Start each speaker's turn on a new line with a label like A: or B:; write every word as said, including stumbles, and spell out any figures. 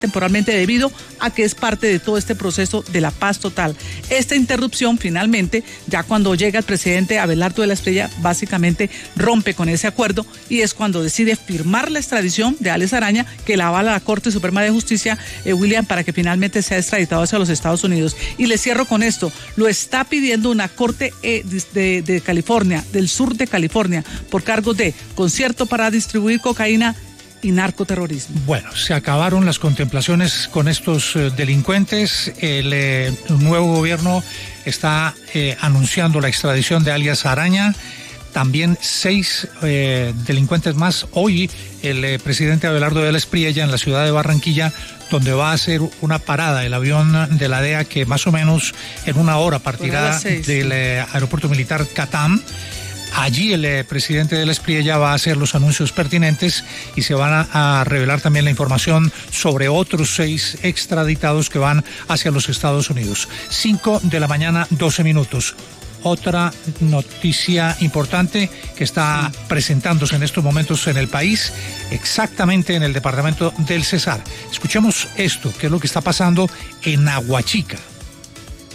A: temporalmente debido a que es parte de todo este proceso de la paz total. Esta interrupción finalmente, ya cuando llega el presidente Abelardo de la Espriella, básicamente rompe con ese acuerdo y es cuando decide firmar la extradición de Alex Araña, que la avala la Corte Suprema de Justicia, eh, William, para que finalmente sea extraditado hacia los Estados Unidos. Y le cierro con esto, lo está pidiendo una corte eh, de, de California, del sur de California, por cargos de concierto para distribuir cocaína y narcoterrorismo.
B: Bueno, se acabaron las contemplaciones con estos eh, delincuentes. El eh, nuevo gobierno está eh, anunciando la extradición de alias Araña. También seis eh, delincuentes más. Hoy el eh, presidente Abelardo de la Espriella en la ciudad de Barranquilla, donde va a hacer una parada el avión de la D E A, que más o menos en una hora partirá seis, del sí. eh, aeropuerto militar Catam. Allí el eh, presidente de la Espriella va a hacer los anuncios pertinentes y se van a, a revelar también la información sobre otros seis extraditados que van hacia los Estados Unidos. Cinco de la mañana, doce minutos. Otra noticia importante que está presentándose en estos momentos en el país, exactamente en el departamento del Cesar. Escuchemos esto, que es lo que está pasando en Aguachica.